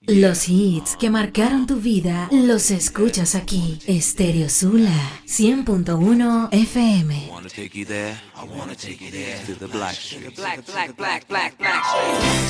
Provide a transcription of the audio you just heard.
Los hits que marcaron tu vida los escuchas aquí. Stereo Sula 100.1 FM. I wanna take you there. I wanna take you there to the black street. Black street.